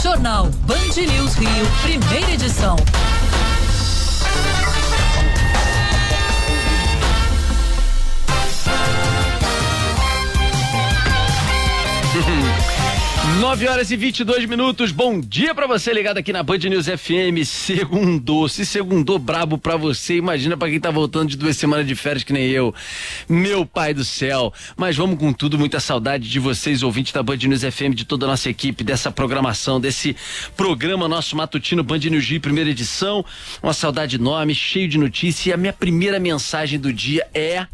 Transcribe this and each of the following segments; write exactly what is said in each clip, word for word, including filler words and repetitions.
Jornal Band News Rio, primeira edição. nove horas e vinte e dois minutos, bom dia pra você ligado aqui na Band News F M, segundou, se segundou brabo pra você, imagina pra quem tá voltando de duas semanas de férias que nem eu, meu pai do céu, mas vamos com tudo, muita saudade de vocês, ouvintes da Band News F M, de toda a nossa equipe, dessa programação, desse programa nosso matutino Band News Rio, primeira edição, uma saudade enorme, cheio de notícias, e a minha primeira mensagem do dia é...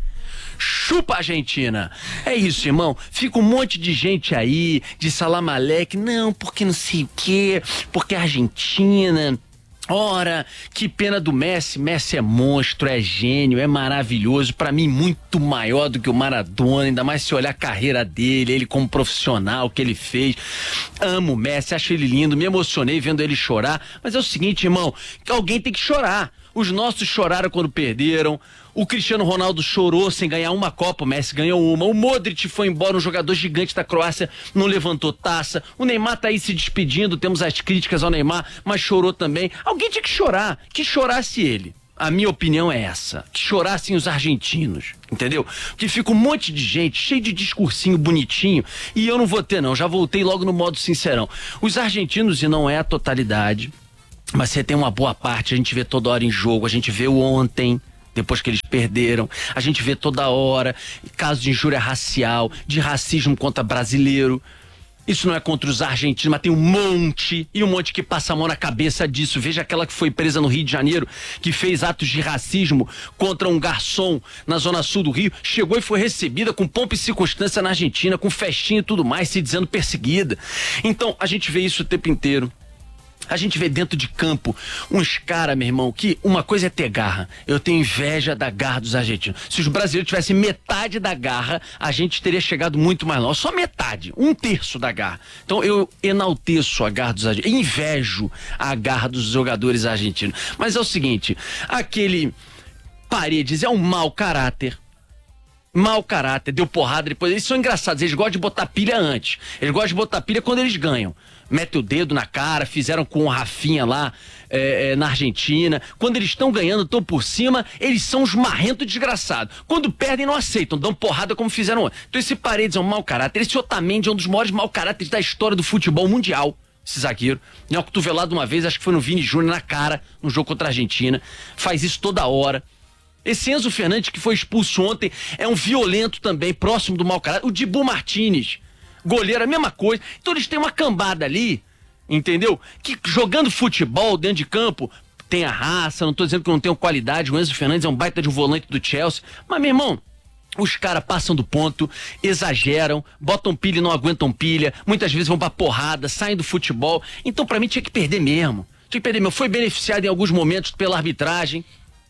chupa Argentina. É isso, irmão. Fica um monte de gente aí, de salamaleque, não, porque não sei o quê, porque a Argentina... Ora, que pena do Messi. Messi é monstro, é gênio, é maravilhoso. Pra mim, muito maior do que o Maradona. Ainda mais se olhar a carreira dele, ele como profissional, o que ele fez. Amo o Messi, acho ele lindo. Me emocionei vendo ele chorar. Mas é o seguinte, irmão, que alguém tem que chorar. Os nossos choraram quando perderam. O Cristiano Ronaldo chorou sem ganhar uma Copa, o Messi ganhou uma. O Modric foi embora, um jogador gigante da Croácia, não levantou taça. O Neymar tá aí se despedindo, temos as críticas ao Neymar, mas chorou também. Alguém tinha que chorar, que chorasse ele. A minha opinião é essa, que chorassem os argentinos, entendeu? Porque fica um monte de gente, cheio de discursinho bonitinho, e eu não vou ter não, já voltei logo no modo sincerão. Os argentinos, e não é a totalidade, mas você tem uma boa parte, a gente vê toda hora em jogo, a gente vê o ontem... depois que eles perderam, a gente vê toda hora casos de injúria racial, de racismo contra brasileiro. Isso não é contra os argentinos, mas tem um monte, e um monte que passa a mão na cabeça disso. Veja aquela que foi presa no Rio de Janeiro, que fez atos de racismo contra um garçom na zona sul do Rio, chegou e foi recebida com pompa e circunstância na Argentina, com festinha e tudo mais, se dizendo perseguida. Então, a gente vê isso o tempo inteiro. A gente vê dentro de campo uns caras, meu irmão, que uma coisa é ter garra. Eu tenho inveja da garra dos argentinos. Se os brasileiros tivessem metade da garra, a gente teria chegado muito mais longe. Só metade, um terço da garra. Então eu enalteço a garra dos argentinos, invejo a garra dos jogadores argentinos. Mas é o seguinte, aquele Paredes é um mau caráter. Mau caráter, deu porrada depois. Eles são engraçados, eles gostam de botar pilha antes. Eles gostam de botar pilha quando eles ganham. Mete o dedo na cara, fizeram com o Rafinha lá é, é, na Argentina. Quando eles estão ganhando, estão por cima, eles são os marrentos desgraçados. Quando perdem, não aceitam, dão porrada como fizeram ontem. Então esse Paredes é um mau caráter. Esse Otamendi é um dos maiores mau caráteres da história do futebol mundial. Esse zagueiro. Deu uma cotovelada uma vez, acho que foi no Vini Júnior na cara, no jogo contra a Argentina. Faz isso toda hora. Esse Enzo Fernandes que foi expulso ontem é um violento também, próximo do mau caráter. O Dibu Martínez, goleiro, a mesma coisa. Então eles têm uma cambada ali, entendeu? Que jogando futebol dentro de campo, tem a raça, não tô dizendo que não tenham qualidade. O Enzo Fernandes é um baita de um volante do Chelsea. Mas, meu irmão, os caras passam do ponto, exageram, botam pilha e não aguentam pilha. Muitas vezes vão pra porrada, saem do futebol. Então, pra mim, tinha que perder mesmo. Tinha que perder mesmo. Foi beneficiado em alguns momentos pela arbitragem.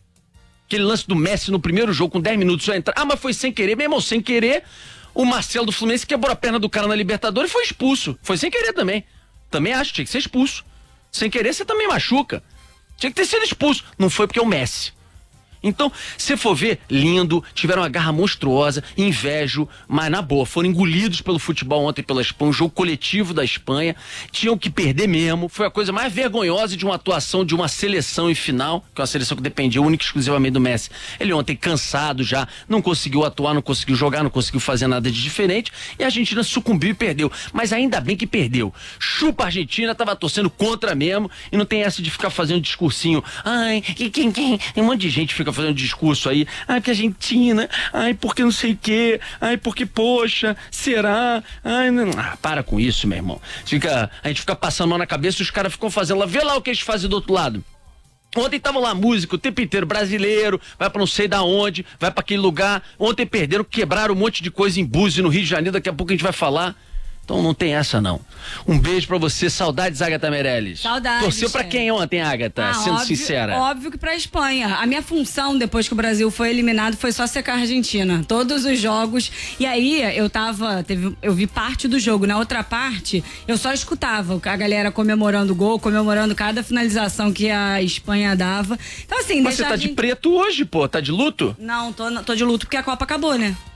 Aquele lance do Messi no primeiro jogo, com dez minutos só entrar. Ah, mas foi sem querer, meu irmão, sem querer. O Marcelo do Fluminense quebrou a perna do cara na Libertadores e foi expulso. Foi sem querer também. Também acho, tinha que ser expulso. Sem querer, você também machuca. Tinha que ter sido expulso. Não foi porque é o Messi. Então, se for ver, lindo, tiveram uma garra monstruosa, invejo, mas na boa, foram engolidos pelo futebol ontem pela Espanha, um jogo coletivo da Espanha, tinham que perder mesmo, foi a coisa mais vergonhosa de uma atuação de uma seleção em final, que é uma seleção que dependia única e exclusivamente do Messi. Ele ontem cansado já, não conseguiu atuar, não conseguiu jogar, não conseguiu fazer nada de diferente, e a Argentina sucumbiu e perdeu, mas ainda bem que perdeu. Chupa a Argentina, tava torcendo contra mesmo, e não tem essa de ficar fazendo discursinho, ai, quem, quem, quem, um monte de gente fica fazendo discurso aí, ai, porque a Argentina, ai, porque não sei o quê, ai, porque, poxa, será? Ai, não. Ah, para com isso, meu irmão. Fica, a gente fica passando mão na cabeça e os caras ficam fazendo lá, vê lá o que eles fazem do outro lado. Ontem tava lá música o tempo inteiro, brasileiro, vai pra não sei da onde, vai pra aquele lugar. Ontem perderam, quebraram um monte de coisa em Búzios, no Rio de Janeiro, daqui a pouco a gente vai falar. Então não tem essa, não. Um beijo pra você. Saudades, Agatha Meirelles. Saudades. Torceu pra quem ontem, Agatha? Ah, sendo óbvio, sincera. Óbvio que pra Espanha. A minha função, depois que o Brasil foi eliminado, foi só secar a Argentina. Todos os jogos. E aí, eu tava... Teve, eu vi parte do jogo. Na outra parte, eu só escutava a galera comemorando o gol, comemorando cada finalização que a Espanha dava. Então, assim... Mas você tá gente... de preto hoje, pô? Tá de luto? Não, tô, tô de luto porque a Copa acabou, né?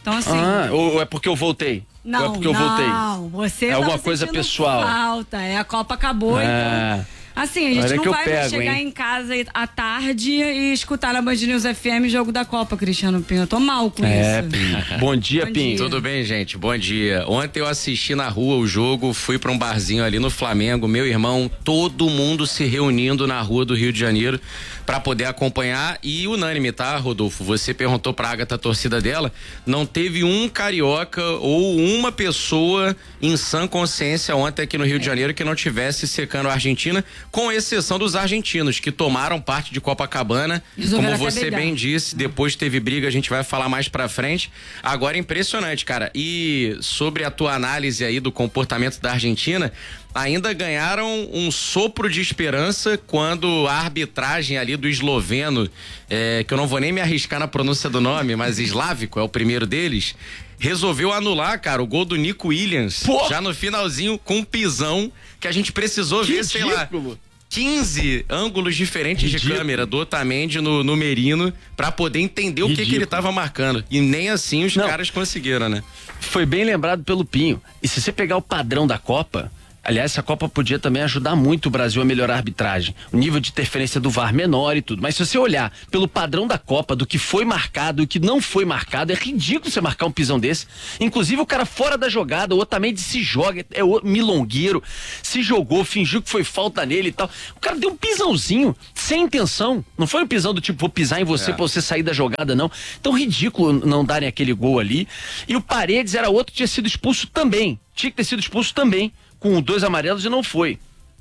Então, assim... Ah, ou é porque eu voltei? Não, ou é porque eu voltei? Não, você é tá alguma coisa pessoal. Falta, é, a Copa acabou, é. então... Assim, a gente Olha não que eu vai pego, chegar hein? em casa à tarde e escutar na Band News F M jogo da Copa, Cristiano Pinho. Eu tô mal com é, isso. Pinho. Bom dia, Bom Pinho. dia. Tudo bem, gente? Bom dia. Ontem eu assisti na rua o jogo, fui pra um barzinho ali no Flamengo, meu irmão, todo mundo se reunindo na rua do Rio de Janeiro pra poder acompanhar e unânime, tá, Rodolfo? Você perguntou pra Agatha a torcida dela, não teve um carioca ou uma pessoa em sã consciência ontem aqui no Rio de Janeiro que não tivesse secando a Argentina, com exceção dos argentinos, que tomaram parte de Copacabana, Resolveram como até você brigar. bem disse, depois teve briga, a gente vai falar mais pra frente. Agora é impressionante, cara. E sobre a tua análise aí do comportamento da Argentina, ainda ganharam um sopro de esperança quando a arbitragem ali do esloveno, é, que eu não vou nem me arriscar na pronúncia do nome, mas Slávico é o primeiro deles, resolveu anular, cara, o gol do Nico Williams. Pô. Já no finalzinho, com um pisão que a gente precisou Que ver, sei lá, ridículo. quinze ângulos diferentes Ridículo. de câmera do Otamendi no, no Merino pra poder entender o que, que ele tava marcando. E nem assim os Não. caras conseguiram, né? Foi bem lembrado pelo Pinho. E se você pegar o padrão da Copa, aliás, essa Copa podia também ajudar muito o Brasil a melhorar a arbitragem. O nível de interferência do V A R menor e tudo. Mas se você olhar pelo padrão da Copa, do que foi marcado e o que não foi marcado, é ridículo você marcar um pisão desse. Inclusive o cara fora da jogada, o Otamendi se joga, é o milongueiro, se jogou, fingiu que foi falta nele e tal. O cara deu um pisãozinho, sem intenção. Não foi um pisão do tipo, vou pisar em você É. pra você sair da jogada, não. Então ridículo não darem aquele gol ali. E o Paredes era outro que tinha sido expulso também. Tinha que ter sido expulso também. Com dois amarelos e não foi.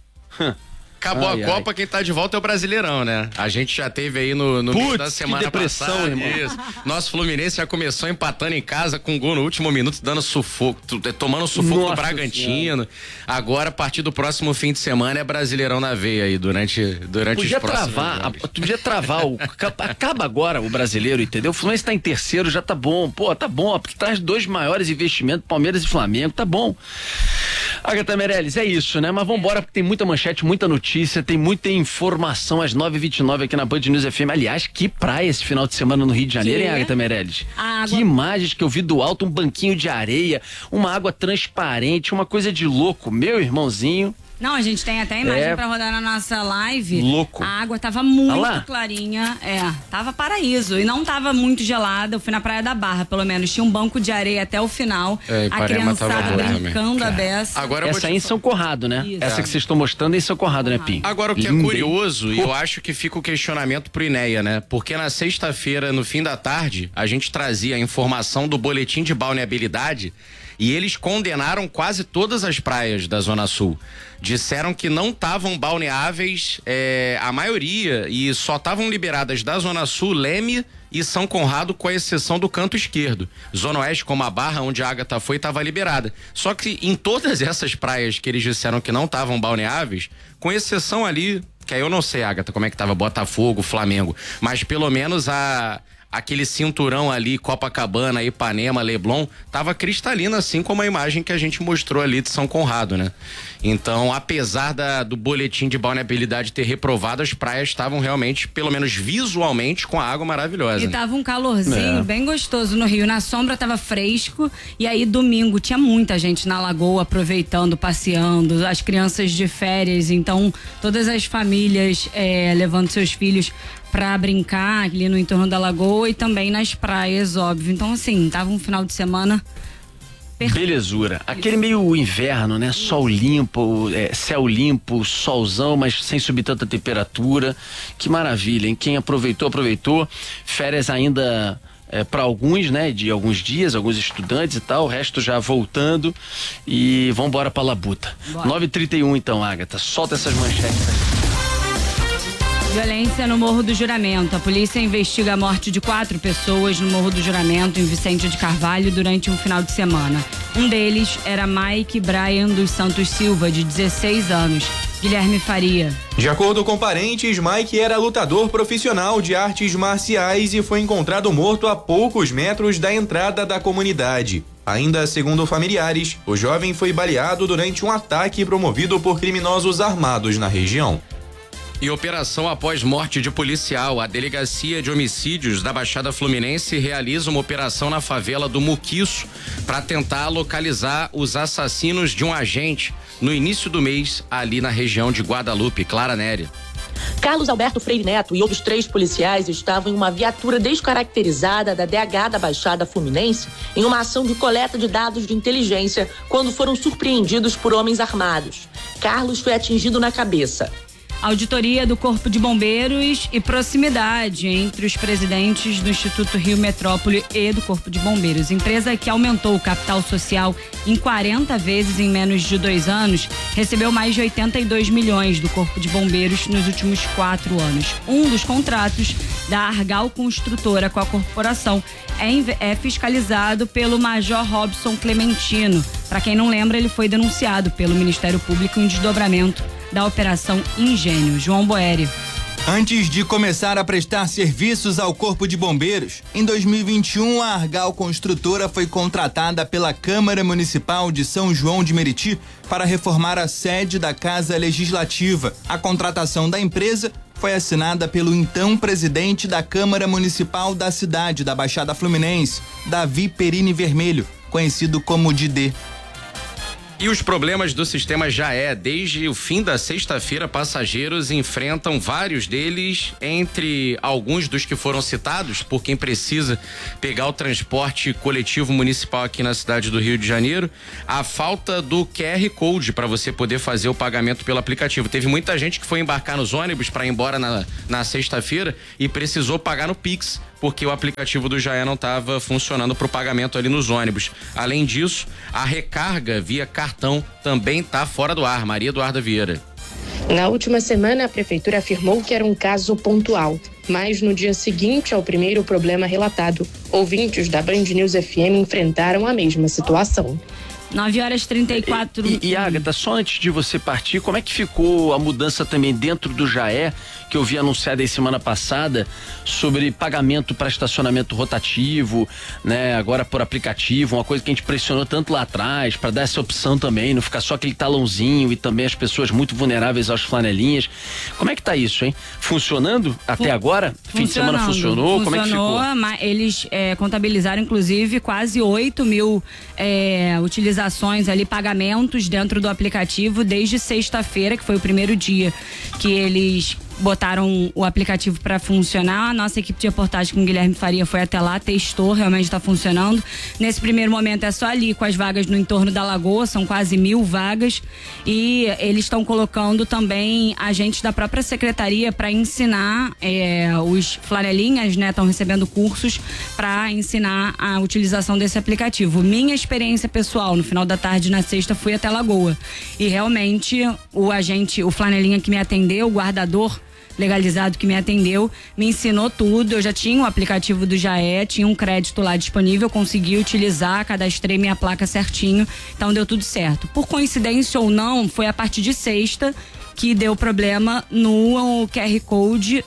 Acabou Ai, a Copa, quem tá de volta é o Brasileirão, né? A gente já teve aí no, no meio Putz, da que semana depressão, passada. irmão. Isso. Nosso Fluminense já começou empatando em casa com um gol no último minuto, dando sufoco, tu- tomando sufoco Nossa do Bragantino. Agora, a partir do próximo fim de semana, é Brasileirão na veia aí, durante, durante Podia os próximos travar, jogos. a, podia travar o. Acaba agora o brasileiro, entendeu? O Fluminense tá em terceiro, já tá bom. Pô, tá bom, porque traz dois maiores investimentos, Palmeiras e Flamengo, tá bom. Agatha Meirelles, é isso, né? Mas vambora, porque tem muita manchete, muita notícia, tem muita informação às nove e vinte e nove aqui na Band News F M. Aliás, que praia esse final de semana no Rio de Janeiro, Que? hein, Agatha Meirelles? A água- Que imagens que eu vi do alto, um banquinho de areia, uma água transparente, uma coisa de louco. Meu irmãozinho. Não, a gente tem até imagem É. pra rodar na nossa live. Louco. A água tava muito Olha lá. clarinha. É, tava paraíso. E não tava muito gelada. Eu fui na Praia da Barra, pelo menos. Tinha um banco de areia até o final. É, a Ipanema tava criançada boa brincando a beça. Agora eu vou Essa te aí em São Corrado, né? Isso. Essa que vocês estão mostrando é em São Corrado, né, Pim? Agora, o que Lindo, é hein? curioso, e eu acho que fica o questionamento pro Inéia, né? Porque na sexta-feira, no fim da tarde, a gente trazia a informação do boletim de balneabilidade e eles condenaram quase todas as praias da Zona Sul. Disseram que não estavam balneáveis é, a maioria e só estavam liberadas da Zona Sul, Leme e São Conrado, com a exceção do canto esquerdo. Zona Oeste, como a Barra, onde a Agatha foi, estava liberada. Só que em todas essas praias que eles disseram que não estavam balneáveis, com exceção ali, que aí eu não sei, Agatha, como é que tava Botafogo, Flamengo, mas pelo menos a... aquele cinturão ali, Copacabana, Ipanema, Leblon, tava cristalino, assim como a imagem que a gente mostrou ali de São Conrado, né? Então, apesar da, do boletim de balneabilidade ter reprovado, as praias estavam realmente, pelo menos visualmente, com a água maravilhosa. E né? tava um calorzinho É. bem gostoso no Rio. Na sombra tava fresco. E aí, domingo, tinha muita gente na lagoa aproveitando, passeando, as crianças de férias. Então, todas as famílias é, levando seus filhos pra brincar ali no entorno da lagoa e também nas praias, óbvio. Então, assim, tava um final de semana perfeito. Belezura. Aquele meio inverno, né? Sol limpo, é, céu limpo, solzão, mas sem subir tanta temperatura. Que maravilha, hein? Quem aproveitou, aproveitou. Férias ainda é, para alguns, né? De alguns dias, alguns estudantes e tal. O resto já voltando. E vambora pra Labuta. Bora. nove e trinta e um então, Agatha. Solta essas manchetes. Violência no Morro do Juramento. A polícia investiga a morte de quatro pessoas no Morro do Juramento, em Vicente de Carvalho, durante um final de semana. Um deles era Mike Brian dos Santos Silva, de dezesseis anos. Guilherme Faria. De acordo com parentes, Mike era lutador profissional de artes marciais e foi encontrado morto a poucos metros da entrada da comunidade. Ainda segundo familiares, o jovem foi baleado durante um ataque promovido por criminosos armados na região. E operação após morte de policial. A Delegacia de Homicídios da Baixada Fluminense realiza uma operação na favela do Muquiço para tentar localizar os assassinos de um agente no início do mês ali na região de Guadalupe. Clara Néria. Carlos Alberto Freire Neto e outros três policiais estavam em uma viatura descaracterizada da D H da Baixada Fluminense em uma ação de coleta de dados de inteligência quando foram surpreendidos por homens armados. Carlos foi atingido na cabeça. Auditoria do Corpo de Bombeiros e proximidade entre os presidentes do Instituto Rio Metrópole e do Corpo de Bombeiros. Empresa que aumentou o capital social em quarenta vezes em menos de dois anos, recebeu mais de oitenta e dois milhões do Corpo de Bombeiros nos últimos quatro anos. Um dos contratos da Argal Construtora com a corporação é, é fiscalizado pelo Major Robson Clementino. Para quem não lembra, ele foi denunciado pelo Ministério Público em desdobramento da Operação Engenho. João Boeri. Antes de começar a prestar serviços ao Corpo de Bombeiros, em dois mil e vinte e um, a Argal Construtora foi contratada pela Câmara Municipal de São João de Meriti para reformar a sede da Casa Legislativa. A contratação da empresa foi assinada pelo então presidente da Câmara Municipal da cidade da Baixada Fluminense, Davi Perini Vermelho, conhecido como Didê. E os problemas do sistema já é, desde o fim da sexta-feira, passageiros enfrentam vários deles, entre alguns dos que foram citados, por quem precisa pegar o transporte coletivo municipal aqui na cidade do Rio de Janeiro, a falta do Q R Code para você poder fazer o pagamento pelo aplicativo. Teve muita gente que foi embarcar nos ônibus para ir embora na, na sexta-feira e precisou pagar no Pix, porque o aplicativo do Jaé não estava funcionando para o pagamento ali nos ônibus. Além disso, a recarga via cartão também está fora do ar. Maria Eduarda Vieira. Na última semana, a prefeitura afirmou que era um caso pontual, mas no dia seguinte ao primeiro problema relatado, ouvintes da Band News F M enfrentaram a mesma situação. nove horas e trinta e quatro. E, e, e Agatha, só antes de você partir, como é que ficou a mudança também dentro do Jaé, que eu vi anunciada aí semana passada, sobre pagamento para estacionamento rotativo, né? Agora por aplicativo, uma coisa que a gente pressionou tanto lá atrás, para dar essa opção também, não ficar só aquele talãozinho e também as pessoas muito vulneráveis aos flanelinhas. Como é que tá isso, hein? Funcionando até agora? Fim de semana funcionou? Como é que ficou? Eles é, contabilizaram, inclusive, quase oito mil é, utilizações ali, pagamentos dentro do aplicativo desde sexta-feira, que foi o primeiro dia que eles botaram o aplicativo para funcionar. A nossa equipe de reportagem com o Guilherme Faria foi até lá, testou, realmente está funcionando. Nesse primeiro momento é só ali com as vagas no entorno da Lagoa, são quase mil vagas, e eles estão colocando também agentes da própria secretaria para ensinar é, os flanelinhas, né? Estão recebendo cursos para ensinar a utilização desse aplicativo. Minha experiência pessoal, no final da tarde na sexta, fui até a Lagoa e realmente o agente, o flanelinha que me atendeu, o guardador legalizado que me atendeu, me ensinou tudo. Eu já tinha o aplicativo do Jaé, tinha um crédito lá disponível, consegui utilizar, cadastrei minha placa certinho, então deu tudo certo. Por coincidência ou não, foi a partir de sexta que deu problema no Q R Code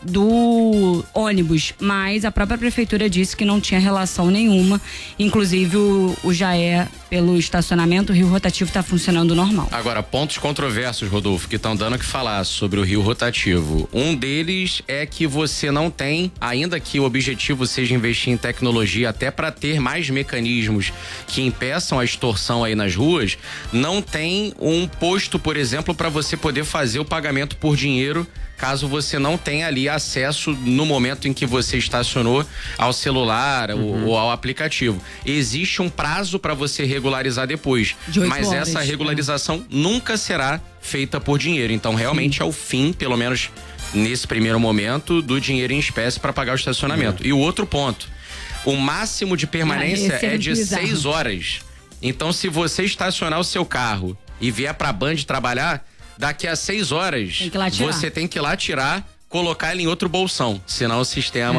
do ônibus, mas a própria prefeitura disse que não tinha relação nenhuma, inclusive o, o Jaé, pelo estacionamento, o Rio Rotativo está funcionando normal. Agora, pontos controversos, Rodolfo, que estão dando o que falar sobre o Rio Rotativo. Um deles é que você não tem, ainda que o objetivo seja investir em tecnologia até para ter mais mecanismos que impeçam a extorsão aí nas ruas, não tem um posto, por exemplo, para você poder fazer o pagamento por dinheiro, caso você não tenha ali acesso no momento em que você estacionou ao celular uhum. ou, ou ao aplicativo. Existe um prazo para você regularizar depois, de mas horas, essa regularização é. nunca será feita por dinheiro. Então realmente Sim. é o fim, pelo menos nesse primeiro momento, do dinheiro em espécie para pagar o estacionamento. Uhum. E o outro ponto, o máximo de permanência ah, é, é de bizarro. seis horas. Então se você estacionar o seu carro e vier para a Band trabalhar, daqui a seis horas, tem você tem que ir lá tirar, colocar ele em outro bolsão, senão o sistema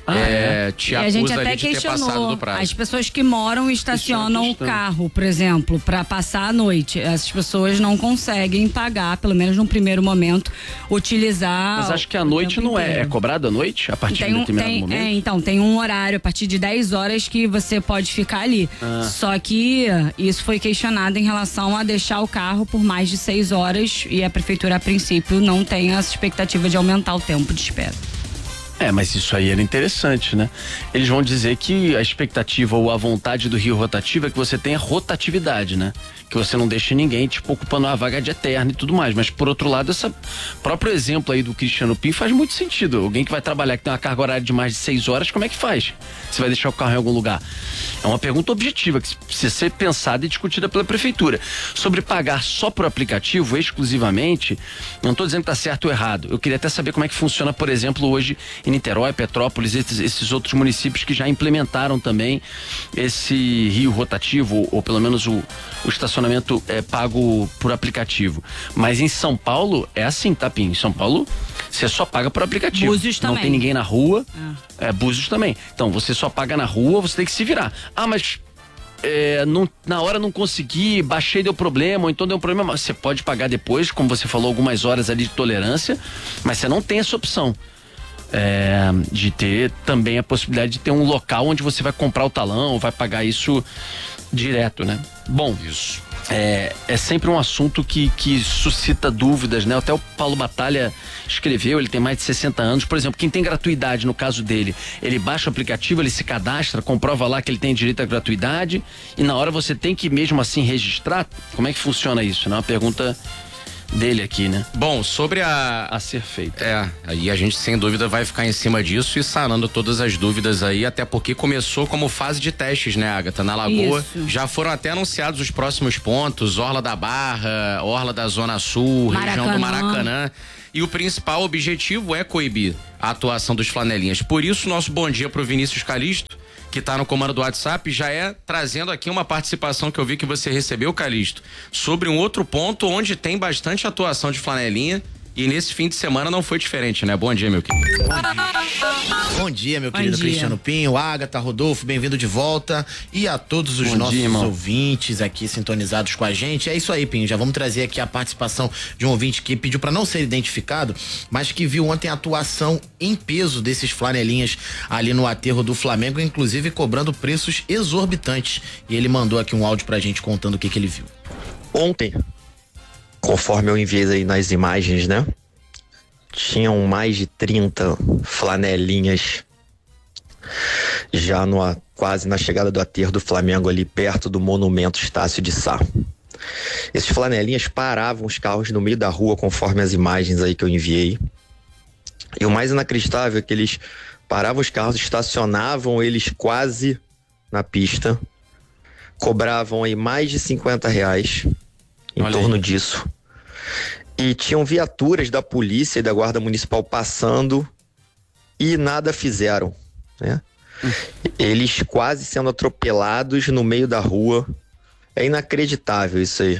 Ah, é, te E a acusa gente ali até de ter passado questionou do prazo. as pessoas que moram e estacionam o questão. carro, por exemplo, para passar a noite. Essas pessoas não conseguem pagar, pelo menos num primeiro momento, utilizar. Mas acho que a o noite tempo não é, é inteiro. cobrado à noite, a partir Tem de um, determinado tem, momento? é, então, tem um horário a partir de dez horas que você pode ficar ali. Ah. Só que isso foi questionado em relação a deixar o carro por mais de seis horas e a prefeitura, a princípio, não tem essa expectativa de aumentar o tempo de espera. É, mas isso aí era interessante, né? Eles vão dizer que a expectativa ou a vontade do Rio Rotativo é que você tenha rotatividade, né? Que você não deixe ninguém, tipo, ocupando uma vaga de eterno e tudo mais. Mas, por outro lado, esse próprio exemplo aí do Cristiano Pim faz muito sentido. Alguém que vai trabalhar, que tem uma carga horária de mais de seis horas, como é que faz? Você vai deixar o carro em algum lugar? É uma pergunta objetiva, que precisa ser pensada e discutida pela prefeitura. Sobre pagar só por aplicativo, exclusivamente, não estou dizendo que está certo ou errado. Eu queria até saber como é que funciona, por exemplo, hoje em Niterói, Petrópolis, esses, esses outros municípios que já implementaram também esse Rio Rotativo, ou, ou pelo menos o, o estacionamento é pago por aplicativo. Mas em São Paulo é assim, tá, Pim? Em São Paulo você só paga por aplicativo. Búzios não também. tem ninguém na rua. É, Búzios também. Então você só paga na rua, você tem que se virar. Ah, mas é, não, na hora não consegui, baixei, deu problema, ou então deu um problema. Você pode pagar depois, como você falou, algumas horas ali de tolerância, mas você não tem essa opção. É, de ter também a possibilidade de ter um local onde você vai comprar o talão, vai pagar isso direto, né? Bom, Isso. é, é sempre um assunto que, que suscita dúvidas, né? Até o Paulo Batalha escreveu, ele tem mais de sessenta anos, por exemplo, quem tem gratuidade, no caso dele, ele baixa o aplicativo, ele se cadastra, comprova lá que ele tem direito à gratuidade e na hora você tem que mesmo assim registrar. Como é que funciona isso? É uma pergunta dele aqui, né? Bom, sobre a... A ser feito. É, aí a gente sem dúvida vai ficar em cima disso e sanando todas as dúvidas aí, até porque começou como fase de testes, né, Agatha? Na Lagoa, Isso. já foram até anunciados os próximos pontos, Orla da Barra, Orla da Zona Sul, região do Maracanã. Maracanã. E o principal objetivo é coibir a atuação dos flanelinhas. Por isso, nosso bom dia pro Vinícius Calisto, que tá no comando do WhatsApp, já é trazendo aqui uma participação que eu vi que você recebeu, Calisto, sobre um outro ponto onde tem bastante atuação de flanelinha e nesse fim de semana não foi diferente, né? Bom dia, meu querido. Bom dia, meu Bom querido dia. Cristiano Pinho, Agatha, Rodolfo, bem-vindo de volta. E a todos os Bom nossos dia, irmão. ouvintes aqui sintonizados com a gente. É isso aí, Pinho. Já vamos trazer aqui a participação de um ouvinte que pediu para não ser identificado, mas que viu ontem a atuação em peso desses flanelinhas ali no aterro do Flamengo, inclusive cobrando preços exorbitantes. E ele mandou aqui um áudio pra gente contando o que, que ele viu. Ontem, conforme eu enviei aí nas imagens, né? Tinham mais de trinta flanelinhas já no, quase na chegada do aterro do Flamengo, ali perto do monumento Estácio de Sá. Esses flanelinhas paravam os carros no meio da rua, conforme as imagens aí que eu enviei. E o mais inacreditável é que eles paravam os carros, estacionavam eles quase na pista, cobravam aí mais de cinquenta reais, em Olha torno aí. disso. E tinham viaturas da polícia e da guarda municipal passando e nada fizeram, né? Eles quase sendo atropelados no meio da rua. É inacreditável isso aí.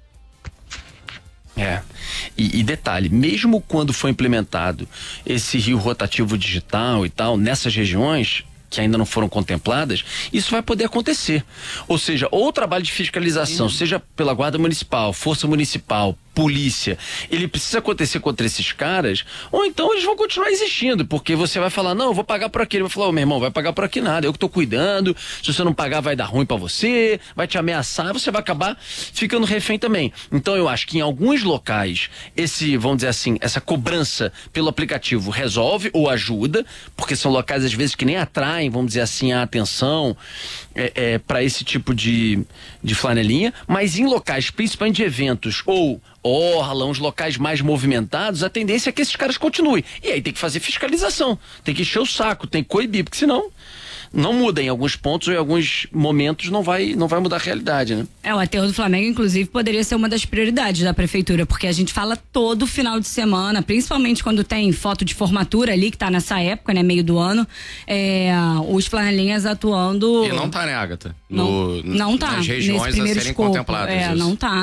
É. E, e detalhe, mesmo quando foi implementado esse rio rotativo digital e tal, nessas regiões que ainda não foram contempladas, isso vai poder acontecer. Ou seja, ou o trabalho de fiscalização, seja pela guarda municipal, força municipal, polícia, ele precisa acontecer contra esses caras, ou então eles vão continuar existindo, porque você vai falar, não, eu vou pagar por aqui. Ele vai falar, ô, meu irmão, vai pagar por aqui nada, eu que tô cuidando, se você não pagar vai dar ruim pra você, vai te ameaçar, você vai acabar ficando refém também. Então eu acho que em alguns locais, esse, vamos dizer assim, essa cobrança pelo aplicativo resolve ou ajuda, porque são locais às vezes que nem atraem, vamos dizer assim, a atenção é, é, para esse tipo de, de flanelinha, mas em locais, principalmente de eventos ou orla, uns locais mais movimentados, a tendência é que esses caras continuem. E aí tem que fazer fiscalização, tem que encher o saco, tem que coibir, porque senão não muda em alguns pontos ou em alguns momentos não vai, não vai mudar a realidade, né? É, o aterro do Flamengo, inclusive, poderia ser uma das prioridades da prefeitura, porque a gente fala todo final de semana, principalmente quando tem foto de formatura ali, que tá nessa época, né, meio do ano, é, os flanelinhas atuando... E não tá, né, Agatha? Não, No, não tá. Nas regiões nesse a primeiro serem escopo. contempladas. É, isso. não tá.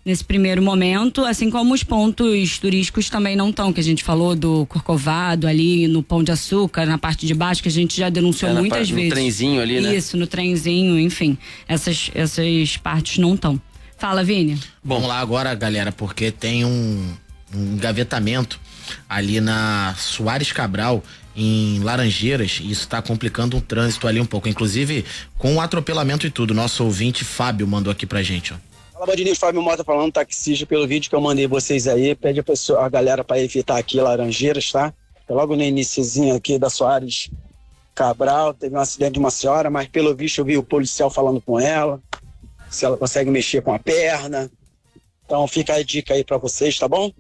nesse primeiro momento, assim como os pontos turísticos também não estão, que a gente falou do Corcovado ali no Pão de Açúcar, na parte de baixo, que a gente já denunciou é, muitas no vezes. No trenzinho ali, né? Isso, no trenzinho, enfim, essas, essas partes não estão. Fala, Vini. Bom, vamos lá agora, galera, porque tem um, um engavetamento ali na Soares Cabral, em Laranjeiras, e isso tá complicando um trânsito ali um pouco, inclusive com o atropelamento e tudo. Nosso ouvinte Fábio mandou aqui pra gente, ó. Fala, Band News, Fábio Mota falando, taxista, pelo vídeo que eu mandei vocês aí, pede a, pessoa, a galera pra evitar aqui Laranjeiras, tá? Logo no iniciozinho aqui da Soares Cabral, teve um acidente de uma senhora, mas pelo visto eu vi o policial falando com ela, se ela consegue mexer com a perna. Então fica a dica aí pra vocês, tá bom?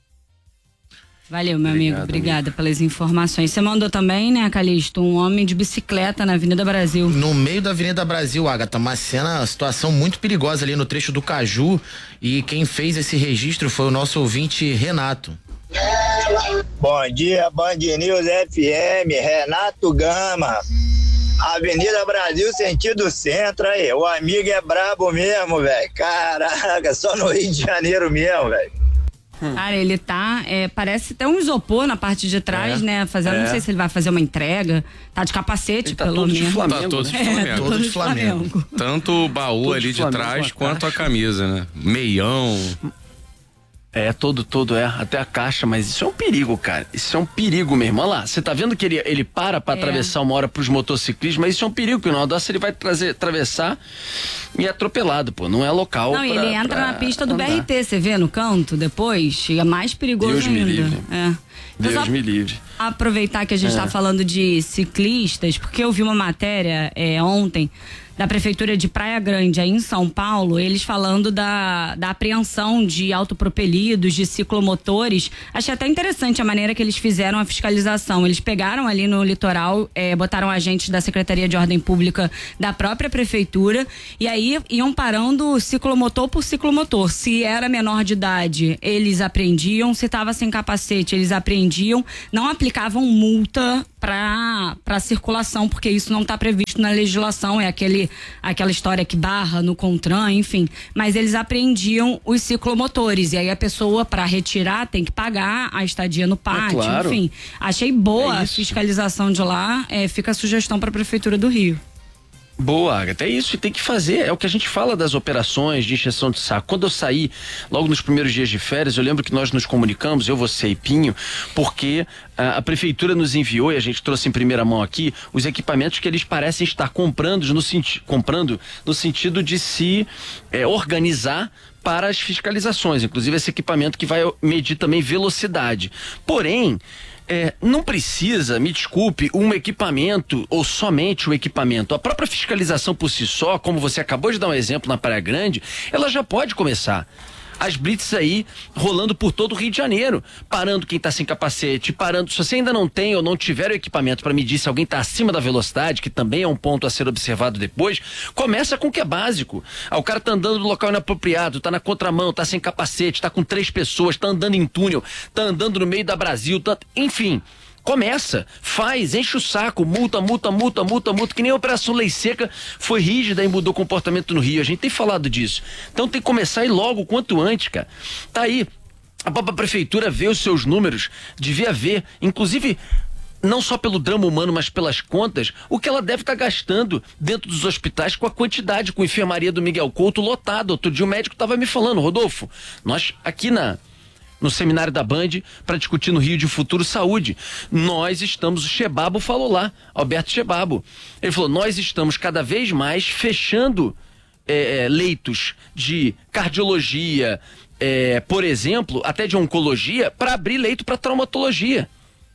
Valeu, meu Obrigado, amigo. Obrigada amigo. pelas informações. Você mandou também, né, Calixto, um homem de bicicleta na Avenida Brasil. No meio da Avenida Brasil, Agatha, uma cena, uma situação muito perigosa ali no trecho do Caju, e quem fez esse registro foi o nosso ouvinte Renato. Bom dia, Band News F M, Renato Gama. Avenida Brasil, sentido centro, aí. O amigo é brabo mesmo, velho. Caraca, só no Rio de Janeiro mesmo, velho. Cara, ele tá, é, parece ter um isopor na parte de trás, é, né? Fazendo, é. não sei se ele vai fazer uma entrega. Tá de capacete, ele tá pelo todo menos. de Flamengo, tá todo de né? Flamengo. É, todo todo de Flamengo. Flamengo. Tanto o baú Todo ali de de Flamengo, trás uma quanto caixa. a camisa, né? Meião. É, todo, todo, é, até a caixa, mas isso é um perigo, cara. Isso é um perigo mesmo. Olha lá, você tá vendo que ele, ele para pra É. atravessar uma hora pros motociclistas, mas isso é um perigo, porque na dessa ele vai trazer, atravessar e é atropelado, pô. Não é local. Não, pra, ele entra pra na pista do andar. B R T, você vê no canto depois, é mais perigoso Deus me ainda. livre. É. Então, Deus só me livre. aproveitar que a gente está É. falando de ciclistas, porque eu vi uma matéria é, ontem da Prefeitura de Praia Grande, aí em São Paulo, eles falando da, da apreensão de autopropelidos, de ciclomotores. Achei até interessante a maneira que eles fizeram a fiscalização. Eles pegaram ali no litoral, é, botaram agentes da Secretaria de Ordem Pública da própria Prefeitura, e aí iam parando ciclomotor por ciclomotor. Se era menor de idade, eles apreendiam. Se estava sem capacete, eles apreendiam. Não aplicavam multa para para circulação, porque isso não está previsto na legislação, é aquele aquela história que barra no CONTRAN, enfim, mas eles apreendiam os ciclomotores, e aí a pessoa, para retirar, tem que pagar a estadia no pátio, É claro. enfim, achei boa É a isso. fiscalização de lá, é, fica a sugestão para a Prefeitura do Rio. Boa, Agatha, é isso, e tem que fazer, é o que a gente fala das operações de encheção de saco. Quando eu saí, logo nos primeiros dias de férias, eu lembro que nós nos comunicamos, eu, você e Pinho, porque a, a prefeitura nos enviou, e a gente trouxe em primeira mão aqui, os equipamentos que eles parecem estar comprando no, senti comprando, no sentido de se é, organizar para as fiscalizações, inclusive esse equipamento que vai medir também velocidade. Porém, É, não precisa, me desculpe, um equipamento ou somente o equipamento. A própria fiscalização por si só, como você acabou de dar um exemplo na Praia Grande, ela já pode começar. As blitz aí rolando por todo o Rio de Janeiro, parando quem tá sem capacete, parando, se você ainda não tem ou não tiver o equipamento para medir se alguém tá acima da velocidade, que também é um ponto a ser observado depois, começa com o que é básico. Ah, o cara tá andando no local inapropriado, tá na contramão, tá sem capacete, tá com três pessoas, tá andando em túnel, tá andando no meio da Brasil, tá, enfim. Começa, faz, enche o saco, multa, multa, multa, multa, multa, que nem a Operação Lei Seca foi rígida e mudou o comportamento no Rio. A gente tem falado disso. Então tem que começar e logo, o quanto antes, cara. Tá aí, a própria prefeitura vê os seus números, devia ver, inclusive, não só pelo drama humano, mas pelas contas, o que ela deve estar gastando dentro dos hospitais com a quantidade, com a enfermaria do Miguel Couto lotado. Outro dia o médico estava me falando, Rodolfo, nós aqui na... no seminário da Band, para discutir no Rio de Futuro Saúde. Nós estamos, o Chebabo falou lá, Alberto Chebabo, ele falou, nós estamos cada vez mais fechando é, leitos de cardiologia, é, por exemplo, até de oncologia, para abrir leito para traumatologia.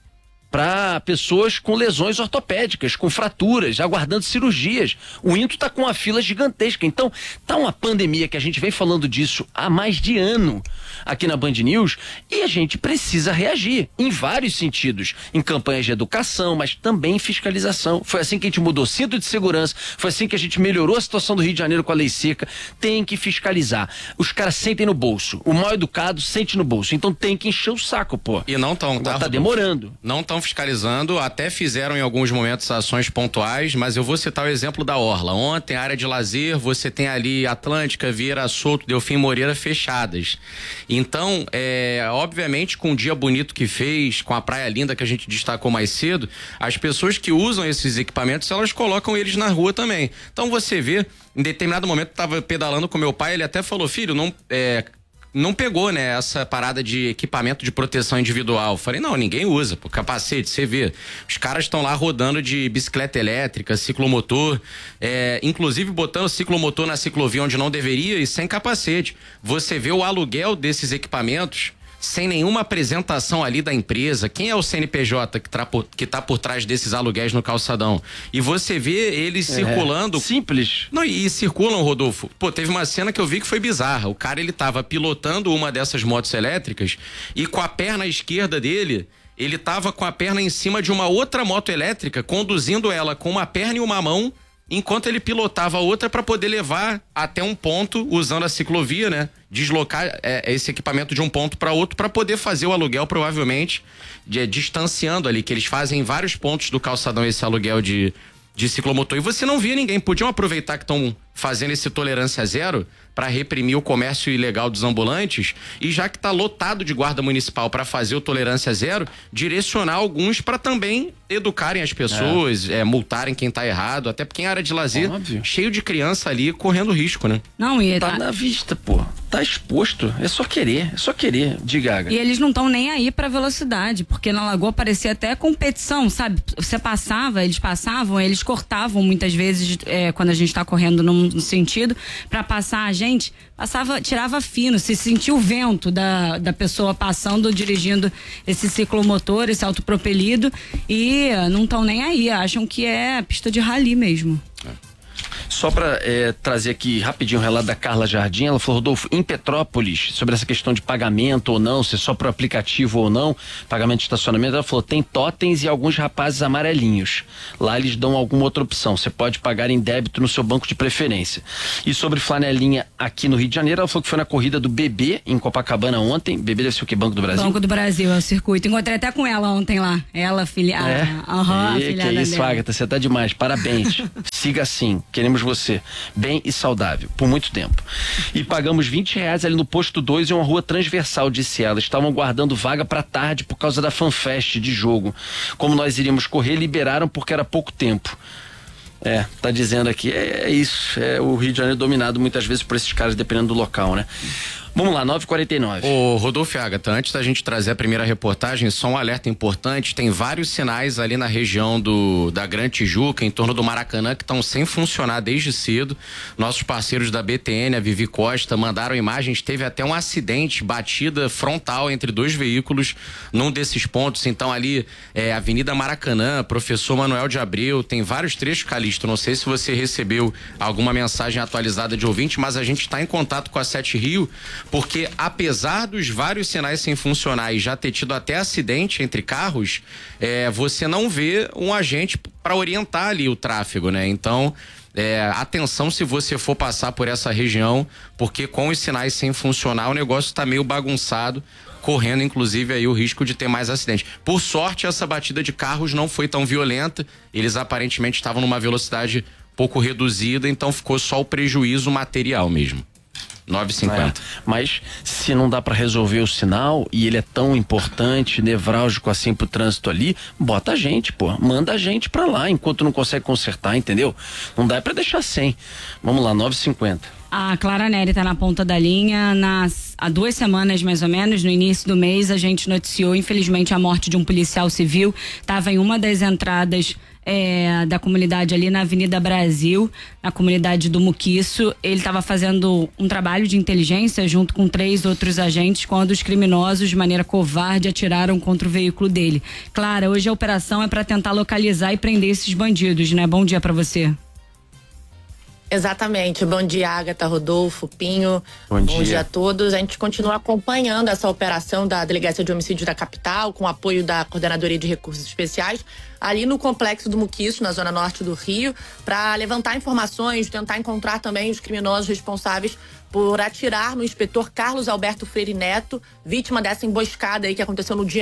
Para pessoas com lesões ortopédicas, com fraturas, aguardando cirurgias. O Into está com uma fila gigantesca. Então, tá uma pandemia que a gente vem falando disso há mais de ano aqui na Band News e a gente precisa reagir em vários sentidos. Em campanhas de educação, mas também em fiscalização. Foi assim que a gente mudou cinto de segurança, foi assim que a gente melhorou a situação do Rio de Janeiro com a Lei Seca. Tem que fiscalizar. Os caras sentem no bolso. O mal educado sente no bolso. Então tem que encher o saco, pô. E não tão, tá? Tá demorando. Não tão estão fiscalizando, até fizeram em alguns momentos ações pontuais, mas eu vou citar o exemplo da Orla. Ontem, área de lazer, você tem ali Atlântica, Vieira Solto, Delfim Moreira fechadas. Então, é, obviamente, com o dia bonito que fez, com a praia linda que a gente destacou mais cedo, as pessoas que usam esses equipamentos, elas colocam eles na rua também. Então, você vê, em determinado momento, eu estava pedalando com meu pai, ele até falou, filho, não... É, não pegou, né, essa parada de equipamento de proteção individual. Falei, não, ninguém usa, pô, capacete, você vê. Os caras estão lá rodando de bicicleta elétrica, ciclomotor, é, inclusive botando ciclomotor na ciclovia onde não deveria e sem capacete. Você vê o aluguel desses equipamentos sem nenhuma apresentação ali da empresa. Quem é o C N P J que tá por, que tá por trás desses aluguéis no calçadão? E você vê eles é, circulando. Simples. Não, e, e circulam, Rodolfo. Pô, teve uma cena que eu vi que foi bizarra. O cara, ele tava pilotando uma dessas motos elétricas e com a perna esquerda dele, ele tava com a perna em cima de uma outra moto elétrica, conduzindo ela com uma perna e uma mão, enquanto ele pilotava a outra para poder levar até um ponto, usando a ciclovia, né? Deslocar é, esse equipamento de um ponto para outro para poder fazer o aluguel, provavelmente, de, distanciando ali, que eles fazem em vários pontos do calçadão esse aluguel de, de ciclomotor. E você não via ninguém. Podiam aproveitar que estão fazendo esse tolerância zero para reprimir o comércio ilegal dos ambulantes e, já que está lotado de guarda municipal para fazer o tolerância zero, direcionar alguns para também educarem as pessoas, é. É, multarem quem tá errado, até porque em área de lazer, óbvio, cheio de criança ali correndo risco, né? Não, e tá na vista, pô. Tá exposto. É só querer, é só querer, de Gaga. E eles não estão nem aí pra velocidade, porque na Lagoa parecia até competição, sabe? Você passava, eles passavam, eles cortavam muitas vezes, é, quando a gente tá correndo num sentido, pra passar a gente, passava, tirava fino, se sentia o vento da, da pessoa passando, dirigindo esse ciclomotor, esse autopropelido, e não estão nem aí, acham que é pista de rally mesmo. É. Só para é, trazer aqui rapidinho o relato da Carla Jardim, ela falou, Rodolfo, em Petrópolis, sobre essa questão de pagamento ou não, se é só pro aplicativo ou não, pagamento de estacionamento, ela falou, tem totens e alguns rapazes amarelinhos. Lá eles dão alguma outra opção, você pode pagar em débito no seu banco de preferência. E sobre flanelinha aqui no Rio de Janeiro, ela falou que foi na corrida do B B em Copacabana ontem. B B deve ser o que? Banco do Brasil? Banco do Brasil, é o circuito. Encontrei até com ela ontem lá. Ela, filha. É? Aham, E, que é isso, dela. Agatha, você tá demais, parabéns. Siga assim, queremos você bem e saudável, por muito tempo. E pagamos vinte reais ali no posto dois em uma rua transversal, disse ela. Estavam guardando vaga pra tarde por causa da FanFest de jogo. Como nós iríamos correr, liberaram porque era pouco tempo. É, tá dizendo aqui, é, é isso, é o Rio de Janeiro dominado muitas vezes por esses caras, dependendo do local, né? Vamos lá, nove e quarenta e nove. Ô, Rodolfo e Agatha, antes da gente trazer a primeira reportagem, só um alerta importante, tem vários sinais ali na região do da Grande Tijuca, em torno do Maracanã, que estão sem funcionar desde cedo. Nossos parceiros da B T N, a Vivi Costa, mandaram imagens, teve até um acidente, batida frontal entre dois veículos num desses pontos. Então ali, é, Avenida Maracanã, Professor Manuel de Abreu, tem vários trechos, Calixto, não sei se você recebeu alguma mensagem atualizada de ouvinte, mas a gente está em contato com a Sete Rio, porque apesar dos vários sinais sem funcionar e já ter tido até acidente entre carros, é, você não vê um agente para orientar ali o tráfego, né? Então, é, atenção se você for passar por essa região, porque com os sinais sem funcionar o negócio tá meio bagunçado, correndo inclusive aí o risco de ter mais acidente. Por sorte, essa batida de carros não foi tão violenta, eles aparentemente estavam numa velocidade pouco reduzida, então ficou só o prejuízo material mesmo. nove e cinquenta. É, mas se não dá pra resolver o sinal e ele é tão importante, nevrálgico assim pro trânsito ali, bota a gente, pô, manda a gente pra lá enquanto não consegue consertar, entendeu? Não dá pra deixar sem. Vamos lá, nove e cinquenta. A Clara Neri tá na ponta da linha. Nas, há duas semanas, mais ou menos, no início do mês, a gente noticiou, infelizmente, a morte de um policial civil. Tava em uma das entradas É, da comunidade ali na Avenida Brasil, na comunidade do Muquiço. Ele estava fazendo um trabalho de inteligência junto com três outros agentes quando os criminosos, de maneira covarde, atiraram contra o veículo dele. Clara, hoje a operação é para tentar localizar e prender esses bandidos, né? Bom dia para você. Exatamente. Bom dia, Agatha, Rodolfo, Pinho. Bom dia. Bom dia a todos. A gente continua acompanhando essa operação da Delegacia de Homicídios da capital, com apoio da Coordenadoria de Recursos Especiais, ali no Complexo do Muquiço, na zona norte do Rio, para levantar informações, tentar encontrar também os criminosos responsáveis por atirar no inspetor Carlos Alberto Freire Neto, vítima dessa emboscada aí que aconteceu no dia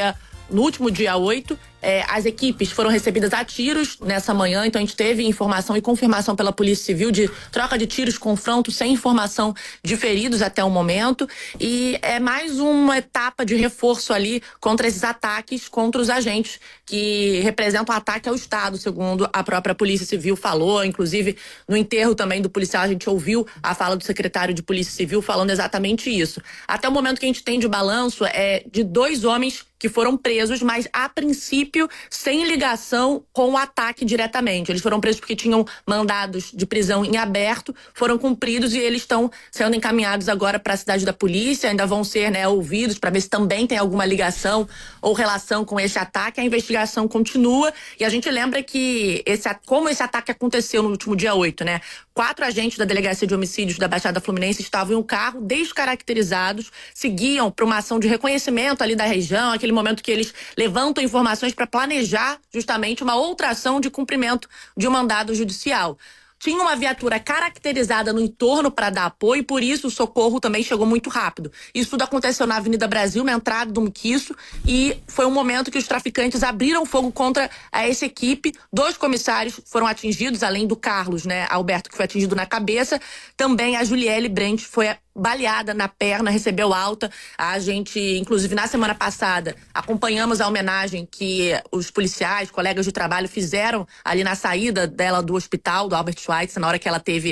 no último dia oito, é, as equipes foram recebidas a tiros nessa manhã, então a gente teve informação e confirmação pela Polícia Civil de troca de tiros, confronto, sem informação de feridos até o momento, e é mais uma etapa de reforço ali contra esses ataques contra os agentes que representam um ataque ao Estado, segundo a própria Polícia Civil falou. Inclusive, no enterro também do policial, a gente ouviu a fala do secretário de Polícia Civil falando exatamente isso. Até o momento que a gente tem de balanço é de dois homens que foram presos, mas a princípio sem ligação com o ataque diretamente. Eles foram presos porque tinham mandados de prisão em aberto, foram cumpridos e eles estão sendo encaminhados agora para a cidade da polícia, ainda vão ser, né, ouvidos para ver se também tem alguma ligação ou relação com esse ataque. A investigação continua e a gente lembra que esse, como esse ataque aconteceu no último dia oito, né? Quatro agentes da Delegacia de Homicídios da Baixada Fluminense estavam em um carro descaracterizados, seguiam para uma ação de reconhecimento ali da região, aquele momento que eles levantam informações para planejar justamente uma outra ação de cumprimento de um mandado judicial. Tinha uma viatura caracterizada no entorno para dar apoio, e por isso o socorro também chegou muito rápido. Isso tudo aconteceu na Avenida Brasil, na entrada do Muquiço, e foi um momento que os traficantes abriram fogo contra essa equipe. Dois comissários foram atingidos, além do Carlos, né, Alberto, que foi atingido na cabeça. Também a Juliele Brent foi baleada na perna, recebeu alta. A gente, inclusive, na semana passada, acompanhamos a homenagem que os policiais, colegas de trabalho, fizeram ali na saída dela do hospital, do Albert Schweitzer, na hora que ela teve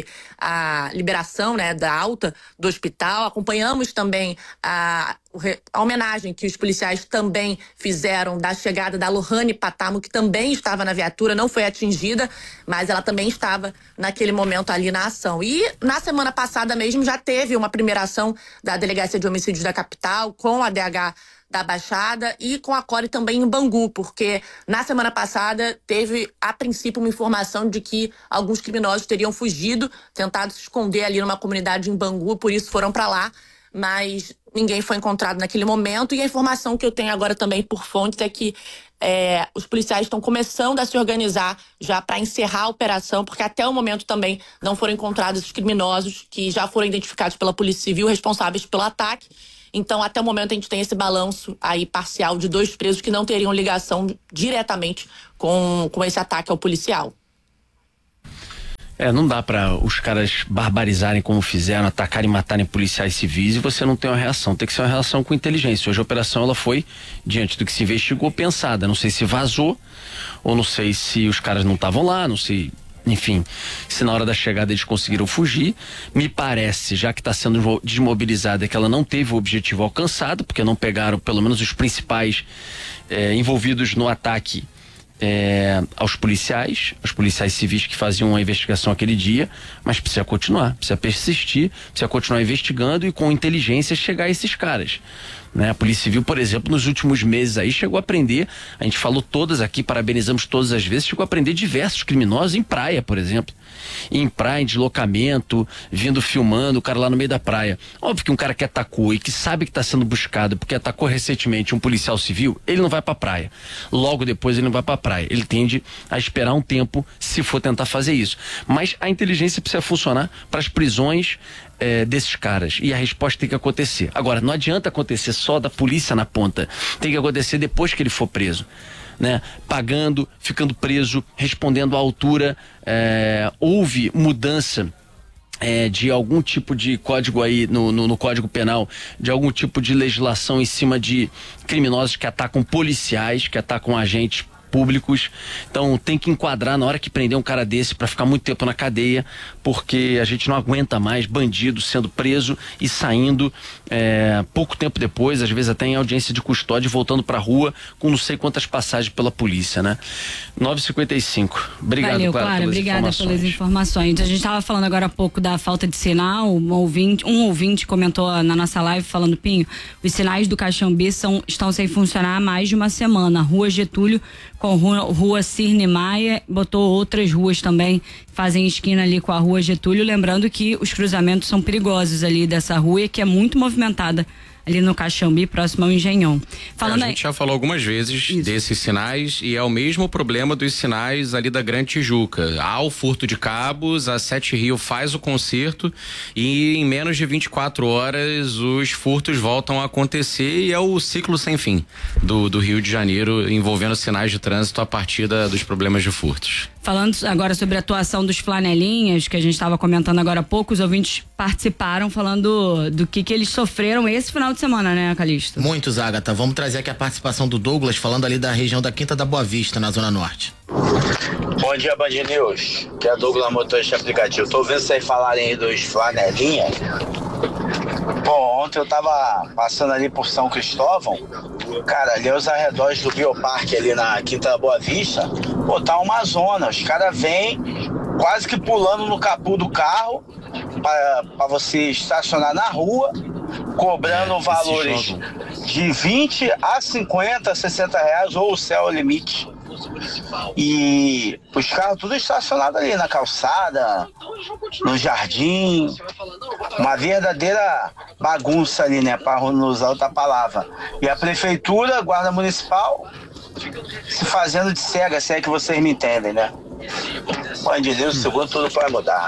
a liberação, né, da alta do hospital. Acompanhamos também a a homenagem que os policiais também fizeram da chegada da Lohane Patamo, que também estava na viatura, não foi atingida, mas ela também estava naquele momento ali na ação. E na semana passada mesmo já teve uma primeira ação da Delegacia de Homicídios da capital com a D H da Baixada e com a C O R E também em Bangu, porque na semana passada teve, a princípio, uma informação de que alguns criminosos teriam fugido, tentado se esconder ali numa comunidade em Bangu, por isso foram para lá, mas ninguém foi encontrado naquele momento. E a informação que eu tenho agora também por fontes é que é, os policiais estão começando a se organizar já para encerrar a operação, porque até o momento também não foram encontrados os criminosos que já foram identificados pela Polícia Civil responsáveis pelo ataque. Então, até o momento, a gente tem esse balanço aí parcial de dois presos que não teriam ligação diretamente com, com esse ataque ao policial. É, não dá pra os caras barbarizarem como fizeram, atacarem e matarem policiais civis e você não tem uma reação. Tem que ser uma reação com inteligência. Hoje a operação ela foi, diante do que se investigou, pensada. Não sei se vazou, ou não sei se os caras não estavam lá, não sei, enfim, se na hora da chegada eles conseguiram fugir. Me parece, já que está sendo desmobilizada, é que ela não teve o objetivo alcançado, porque não pegaram pelo menos os principais é, envolvidos no ataque É, aos policiais, aos policiais civis que faziam a investigação aquele dia, mas precisa continuar, precisa persistir, precisa continuar investigando e com inteligência chegar a esses caras, né? A Polícia Civil, por exemplo, nos últimos meses aí chegou a prender, a gente falou todas aqui, parabenizamos todas as vezes, chegou a prender diversos criminosos em praia, por exemplo, em praia, em deslocamento, vindo filmando o cara lá no meio da praia. Óbvio que um cara que atacou e que sabe que está sendo buscado porque atacou recentemente um policial civil, ele não vai pra praia, logo depois ele não vai pra praia, ele tende a esperar um tempo se for tentar fazer isso, mas a inteligência precisa funcionar para as prisões É, desses caras, e a resposta tem que acontecer. Agora, não adianta acontecer só da polícia na ponta, tem que acontecer depois que ele for preso, né? Pagando, ficando preso, respondendo à altura. É, houve mudança É, de algum tipo de código aí no, no, no Código Penal, de algum tipo de legislação em cima de criminosos que atacam policiais, que atacam agentes públicos. Então tem que enquadrar na hora que prender um cara desse para ficar muito tempo na cadeia, porque a gente não aguenta mais bandido sendo preso e saindo é, pouco tempo depois, às vezes até em audiência de custódia, voltando pra rua com não sei quantas passagens pela polícia, né? nove e cinquenta e cinco. Obrigado, Valeu, Clara, Clara, pelas obrigada informações. pelas informações. A gente estava falando agora há pouco da falta de sinal. Um ouvinte, um ouvinte comentou na nossa live falando: Pinho, os sinais do Caxambi são, estão sem funcionar há mais de uma semana. Rua Getúlio com rua, rua Cirne Maia, botou outras ruas também, fazem esquina ali com a Rua Getúlio, lembrando que os cruzamentos são perigosos ali dessa rua, que é muito movimentada ali no Caxambi, próximo ao Engenhão. Falando a gente aí... já falou algumas vezes Isso. desses sinais e é o mesmo problema dos sinais ali da Grande Tijuca. Há o furto de cabos, a Sete Rio faz o conserto e em menos de vinte e quatro horas os furtos voltam a acontecer e é o ciclo sem fim do, do Rio de Janeiro envolvendo sinais de trânsito a partir da, dos problemas de furtos. Falando agora sobre a atuação dos flanelinhas, que a gente estava comentando agora há pouco, os ouvintes participaram falando do que, que eles sofreram esse final de semana, né, Calixto? Muitos, Agatha. Vamos trazer aqui a participação do Douglas, falando ali da região da Quinta da Boa Vista, na Zona Norte. Bom dia, Band News. Que é Douglas, motorista aplicativo. Tô ouvindo vocês falarem aí dos flanelinhas. Bom, ontem eu tava passando ali por São Cristóvão, cara, ali aos arredores do Bioparque, ali na Quinta da Boa Vista, pô, tá uma zona, os caras vêm quase que pulando no capô do carro para você estacionar na rua, cobrando é, valores de vinte a cinquenta, sessenta reais ou o céu é o limite. E os carros tudo estacionados ali na calçada, no jardim, uma verdadeira bagunça ali, né, para não usar outra palavra. E a prefeitura, a guarda municipal, se fazendo de cega, se é que vocês me entendem, né? Mãe de Deus, segundo tudo vai mudar.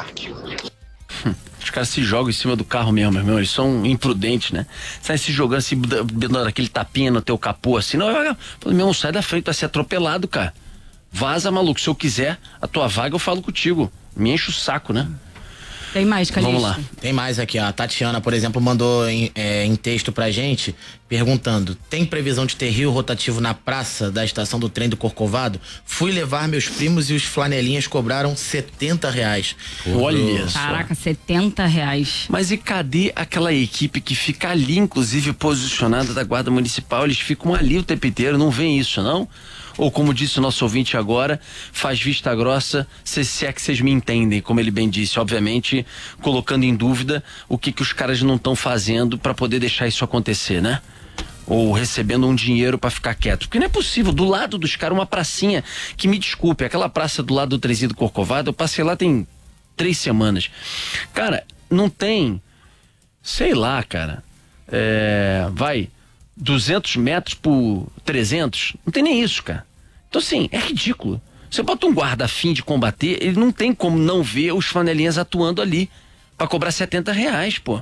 Os caras se jogam em cima do carro mesmo, meu irmão. Eles são imprudentes, né? Sai se jogando assim, dando aquele tapinha no teu capô assim. Não, meu irmão, sai da frente, vai ser atropelado, cara. Vaza, maluco. Se eu quiser a tua vaga, eu falo contigo. Me enche o saco, né? Tem mais, Calixto? Vamos lá. Tem mais aqui, ó. A Tatiana, por exemplo, mandou em, é, em texto pra gente, perguntando: tem previsão de ter rio rotativo na praça da estação do trem do Corcovado? Fui levar meus primos e os flanelinhas cobraram setenta reais. Olha só. Caraca, setenta reais. Mas e cadê aquela equipe que fica ali, inclusive, posicionada da Guarda Municipal? Eles ficam ali o tempo inteiro, não vem isso, não? Ou como disse o nosso ouvinte agora, faz vista grossa, se, se é que vocês me entendem, como ele bem disse, obviamente colocando em dúvida o que que os caras não estão fazendo para poder deixar isso acontecer, né? Ou recebendo um dinheiro para ficar quieto, porque não é possível, do lado dos caras, uma pracinha, que me desculpe, aquela praça do lado do Trezinho do Corcovado, eu passei lá tem três semanas, cara, não tem, sei lá, cara, é, vai, duzentos metros por trezentos, não tem nem isso, cara. Então assim, é ridículo. Você bota um guarda a fim de combater, ele não tem como não ver os flanelinhas atuando ali pra cobrar setenta reais, pô.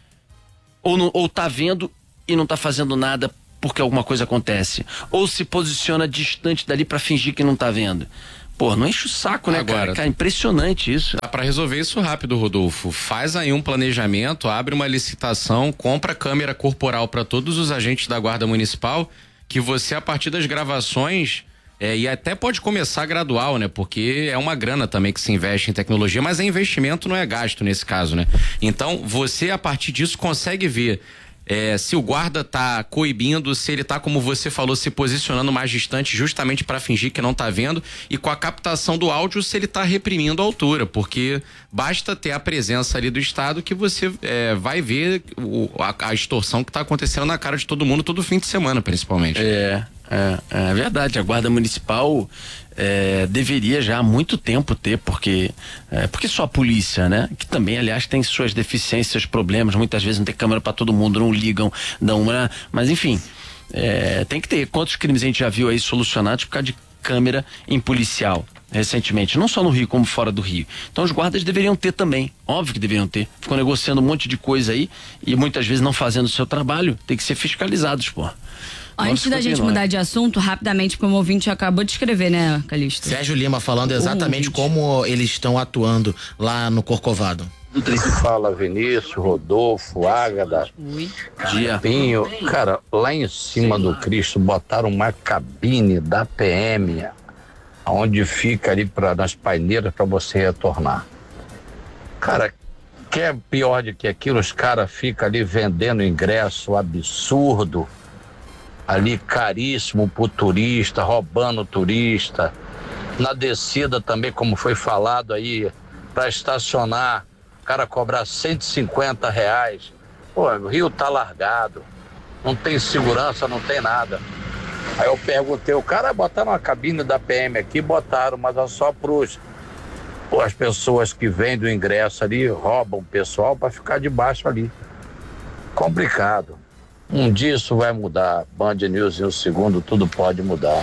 Ou, não, ou tá vendo e não tá fazendo nada porque alguma coisa acontece. Ou se posiciona distante dali pra fingir que não tá vendo. Pô, não enche o saco, né, Agora, cara? Cara, impressionante isso. Dá pra resolver isso rápido, Rodolfo. Faz aí um planejamento, abre uma licitação, compra câmera corporal para todos os agentes da Guarda Municipal, que você, a partir das gravações, é, e até pode começar gradual, né? Porque é uma grana também que se investe em tecnologia, mas é investimento, não é gasto nesse caso, né? Então, você, a partir disso, consegue ver É, se o guarda tá coibindo, se ele tá, como você falou, se posicionando mais distante justamente para fingir que não tá vendo, e com a captação do áudio, se ele tá reprimindo a altura, porque basta ter a presença ali do Estado que você é, vai ver o, a, a extorsão que tá acontecendo na cara de todo mundo todo fim de semana, principalmente. É, é, é verdade, a Guarda Municipal é, deveria já há muito tempo ter, porque é, porque só a polícia, né? Que também, aliás, tem suas deficiências, problemas, muitas vezes não tem câmera para todo mundo, não ligam, não, né? Mas enfim, é, tem que ter. Quantos crimes a gente já viu aí solucionados por causa de câmera em policial recentemente, não só no Rio como fora do Rio. Então os guardas deveriam ter também, óbvio que deveriam ter. Ficam negociando um monte de coisa aí e muitas vezes não fazendo o seu trabalho, tem que ser fiscalizados, pô. Antes da gente mudar de assunto, rapidamente, como o ouvinte acabou de escrever, né, Calixto? Sérgio Lima falando exatamente como eles estão atuando lá no Corcovado. Fala, Vinícius, Rodolfo, Ágata, Pinho. Cara, lá em cima do Cristo botaram uma cabine da P M, onde fica ali pra, nas paineiras para você retornar. Cara, que é pior do que aquilo, os caras ficam ali vendendo ingresso absurdo, ali caríssimo pro turista, roubando o turista. Na descida também, como foi falado aí, para estacionar, o cara cobrar cento e cinquenta reais. Pô, o Rio tá largado, não tem segurança, não tem nada. Aí eu perguntei, o cara botaram uma cabine da P M aqui, botaram, mas é só pros, pô, as pessoas que vendem o ingresso ali, roubam o pessoal para ficar debaixo ali. Complicado. Um dia isso vai mudar. Band News em um segundo, tudo pode mudar.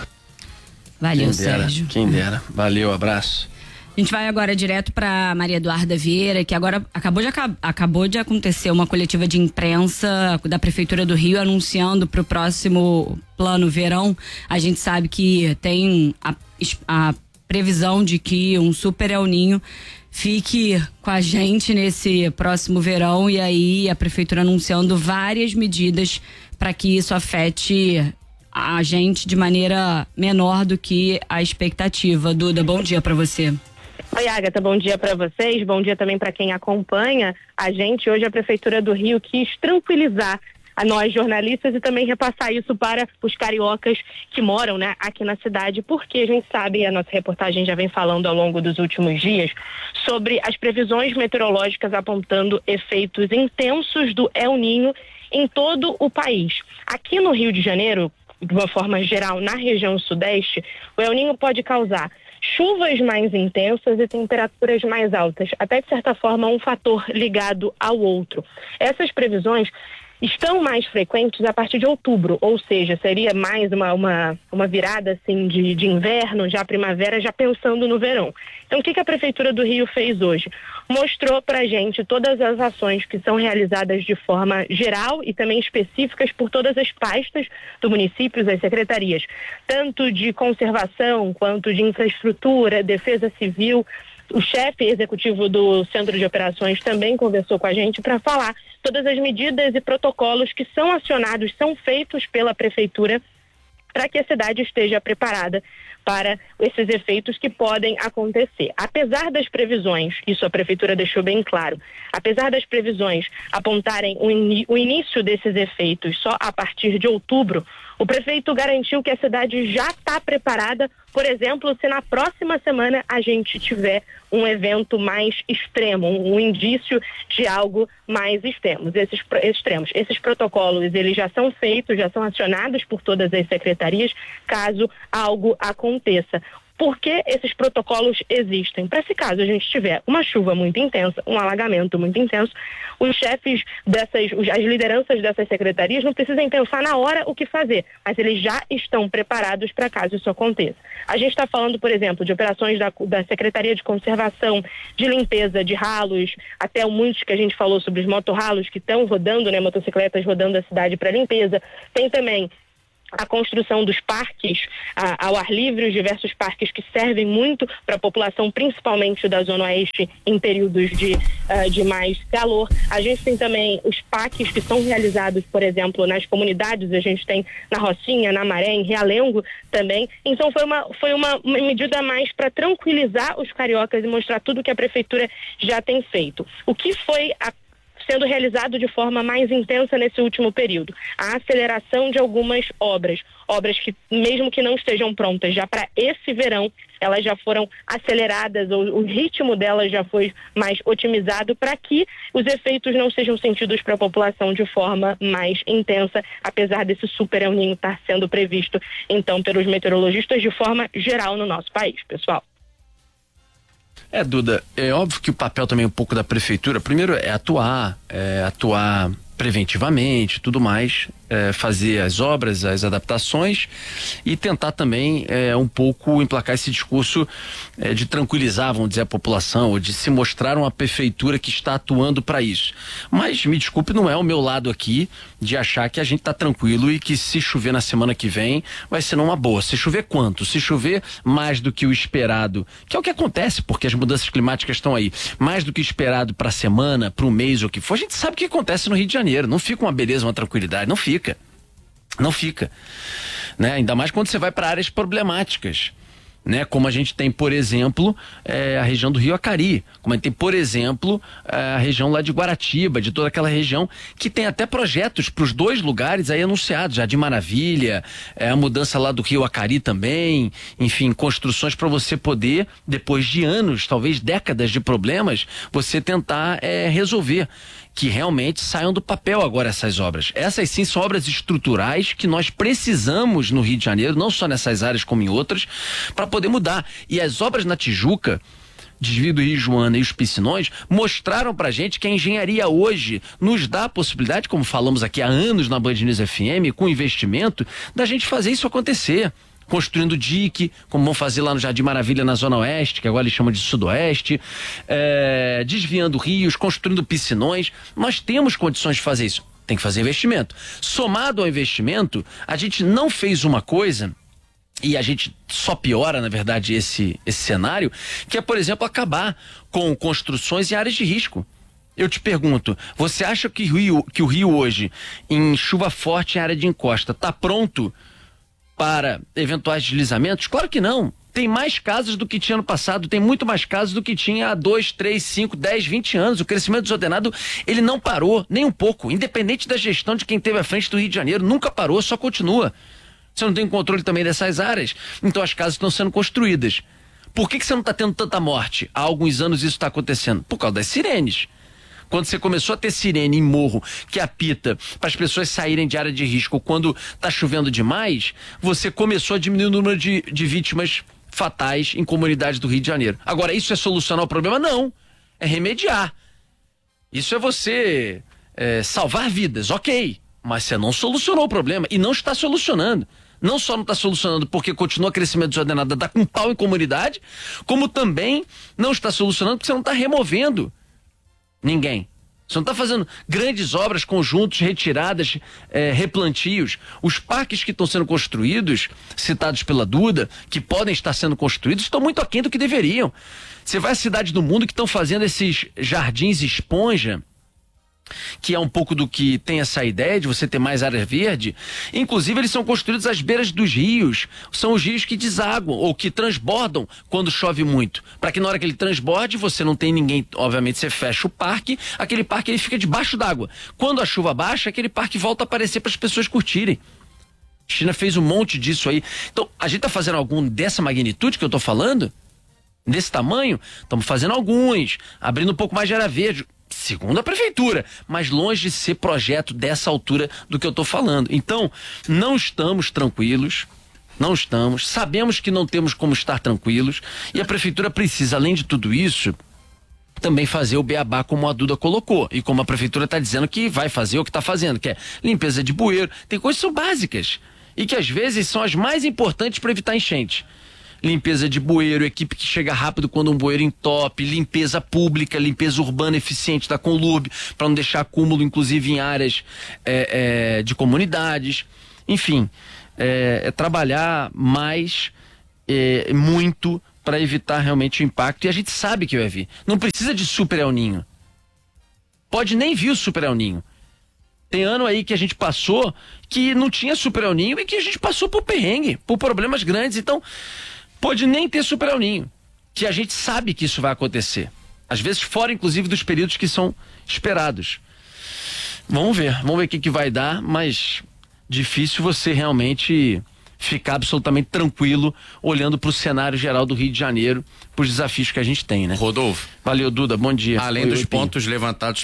Valeu, Quem dera, Sérgio. Quem dera. Valeu, abraço. A gente vai agora direto para Maria Eduarda Vieira, que agora acabou de, acabou de acontecer uma coletiva de imprensa da Prefeitura do Rio anunciando para o próximo plano verão. A gente sabe que tem a, a previsão de que um super El Ninho fique com a gente nesse próximo verão, e aí a Prefeitura anunciando várias medidas para que isso afete a gente de maneira menor do que a expectativa. Duda, bom dia para você. Oi, Agatha, bom dia para vocês, bom dia também para quem acompanha a gente. Hoje a Prefeitura do Rio quis tranquilizar a nós jornalistas e também repassar isso para os cariocas que moram, né, aqui na cidade, porque a gente sabe, a nossa reportagem já vem falando ao longo dos últimos dias, sobre as previsões meteorológicas apontando efeitos intensos do El Ninho em todo o país. Aqui no Rio de Janeiro, de uma forma geral, na região sudeste, o El Ninho pode causar chuvas mais intensas e temperaturas mais altas, até de certa forma um fator ligado ao outro. Essas previsões estão mais frequentes a partir de outubro, ou seja, seria mais uma, uma, uma virada assim, de, de inverno, já primavera, já pensando no verão. Então, o que, que a Prefeitura do Rio fez hoje? Mostrou pra gente todas as ações que são realizadas de forma geral e também específicas por todas as pastas do município, as secretarias, tanto de conservação quanto de infraestrutura, defesa civil. O chefe executivo do Centro de Operações também conversou com a gente para falar todas as medidas e protocolos que são acionados, são feitos pela Prefeitura para que a cidade esteja preparada para esses efeitos que podem acontecer. Apesar das previsões, isso a Prefeitura deixou bem claro, apesar das previsões apontarem o, in, o início desses efeitos só a partir de outubro, o prefeito garantiu que a cidade já está preparada, por exemplo, se na próxima semana a gente tiver um evento mais extremo, um, um indício de algo mais extremos. Esses, extremos. Esses protocolos, eles já são feitos, já são acionados por todas as secretarias, caso algo aconteça. Por que esses protocolos existem? Para se caso a gente tiver uma chuva muito intensa, um alagamento muito intenso, os chefes dessas, as lideranças dessas secretarias não precisam pensar na hora o que fazer, mas eles já estão preparados para caso isso aconteça. A gente está falando, por exemplo, de operações da, da Secretaria de Conservação, de limpeza de ralos, até muitos que a gente falou sobre os motorralos que estão rodando, né, motocicletas rodando a cidade para limpeza. Tem também a construção dos parques a, ao ar livre, os diversos parques que servem muito para a população, principalmente da Zona Oeste, em períodos de, uh, de mais calor. A gente tem também os parques que são realizados, por exemplo, nas comunidades, a gente tem na Rocinha, na Maré, em Realengo também. Então foi uma, foi uma, uma medida mais para tranquilizar os cariocas e mostrar tudo que a Prefeitura já tem feito. O que foi a sendo realizado de forma mais intensa nesse último período? A aceleração de algumas obras, obras que mesmo que não estejam prontas já para esse verão, elas já foram aceleradas, ou o ritmo delas já foi mais otimizado para que os efeitos não sejam sentidos para a população de forma mais intensa, apesar desse super El Ninho estar sendo previsto, então, pelos meteorologistas de forma geral no nosso país, pessoal. É, Duda, é óbvio que o papel também um pouco da prefeitura, primeiro é atuar, é atuar preventivamente, tudo mais, é, fazer as obras, as adaptações e tentar também é, um pouco emplacar esse discurso é, de tranquilizar, vamos dizer, a população, ou de se mostrar uma prefeitura que está atuando para isso. Mas, me desculpe, não é o meu lado aqui de achar que a gente está tranquilo e que se chover na semana que vem vai ser numa boa. Se chover quanto? Se chover mais do que o esperado, que é o que acontece, porque as mudanças climáticas estão aí, mais do que esperado para a semana, para o mês ou o que for, a gente sabe o que acontece no Rio de Janeiro. Não fica uma beleza, uma tranquilidade, não fica. Não fica. Né? Ainda mais quando você vai para áreas problemáticas. Né? Como a gente tem, por exemplo, é, a região do Rio Acari, como a gente tem, por exemplo, a região lá de Guaratiba, de toda aquela região, que tem até projetos para os dois lugares aí anunciados, Jardim Maravilha, é, a mudança lá do Rio Acari também, enfim, construções para você poder, depois de anos, talvez décadas de problemas, você tentar é, resolver. Que realmente saiam do papel agora essas obras. Essas sim são obras estruturais que nós precisamos no Rio de Janeiro, não só nessas áreas como em outras, para poder mudar. E as obras na Tijuca, desvio do Rio Joana e os piscinões mostraram pra gente que a engenharia hoje nos dá a possibilidade, como falamos aqui há anos na Band News F M, com investimento, da gente fazer isso acontecer. Construindo dique, como vão fazer lá no Jardim Maravilha, na Zona Oeste, que agora eles chamam de Sudoeste, é, desviando rios, construindo piscinões. Nós temos condições de fazer isso. Tem que fazer investimento. Somado ao investimento, a gente não fez uma coisa, e a gente só piora, na verdade, esse, esse cenário, que é, por exemplo, acabar com construções em áreas de risco. Eu te pergunto, você acha que o Rio, que o Rio hoje, em chuva forte em área de encosta, está pronto para eventuais deslizamentos? Claro que não. Tem mais casos do que tinha no passado, tem muito mais casos do que tinha há dois, três, cinco, dez, vinte anos. O crescimento desordenado, ele não parou nem um pouco, independente da gestão de quem teve à frente do Rio de Janeiro, nunca parou, só continua. Você não tem controle também dessas áreas, então as casas estão sendo construídas. Por que que você não está tendo tanta morte? Há alguns anos isso está acontecendo. Por causa das sirenes. Quando você começou a ter sirene em morro que apita para as pessoas saírem de área de risco quando está chovendo demais, você começou a diminuir o número de, de vítimas fatais em comunidades do Rio de Janeiro. Agora, isso é solucionar o problema? Não. É remediar. Isso é você é, salvar vidas, ok. Mas você não solucionou o problema e não está solucionando. Não só não está solucionando porque continua crescimento desordenado, dá com pau em comunidade, como também não está solucionando porque você não está removendo ninguém. Você não está fazendo grandes obras, conjuntos, retiradas, é, replantios. Os parques que estão sendo construídos, citados pela Duda, que podem estar sendo construídos, estão muito aquém do que deveriam. Você vai à cidade do mundo que estão fazendo esses jardins esponja, que é um pouco do que tem essa ideia de você ter mais área verde. Inclusive, eles são construídos às beiras dos rios. São os rios que desaguam ou que transbordam quando chove muito. Para que na hora que ele transborde, você não tem ninguém, obviamente você fecha o parque, aquele parque ele fica debaixo d'água. Quando a chuva baixa, aquele parque volta a aparecer para as pessoas curtirem. A China fez um monte disso aí. Então, a gente tá fazendo algum dessa magnitude que eu tô falando? Desse tamanho? Estamos fazendo alguns, abrindo um pouco mais de área verde, segundo a prefeitura, mas longe de ser projeto dessa altura do que eu estou falando. Então, não estamos tranquilos, não estamos, sabemos que não temos como estar tranquilos e a prefeitura precisa, além de tudo isso, também fazer o beabá como a Duda colocou e como a prefeitura está dizendo que vai fazer o que está fazendo, que é limpeza de bueiro. Tem coisas que são básicas e que às vezes são as mais importantes para evitar enchente. Limpeza de bueiro, equipe que chega rápido quando um bueiro entope, limpeza pública, limpeza urbana eficiente da Conlurb, para não deixar acúmulo, inclusive em áreas é, é, de comunidades. Enfim, é, é trabalhar mais, é, muito, para evitar realmente o impacto. E a gente sabe que vai vir. Não precisa de super El Ninho. Pode nem vir o super El Ninho. Tem ano aí que a gente passou que não tinha super El Ninho e que a gente passou por perrengue, por problemas grandes. Então, pode nem ter super El Ninho, que a gente sabe que isso vai acontecer. Às vezes fora, inclusive, dos períodos que são esperados. Vamos ver, vamos ver o que, que vai dar, mas difícil você realmente ficar absolutamente tranquilo olhando para o cenário geral do Rio de Janeiro, para os desafios que a gente tem, né? Rodolfo. Valeu, Duda, bom dia. Além Oi, dos oi, pontos levantados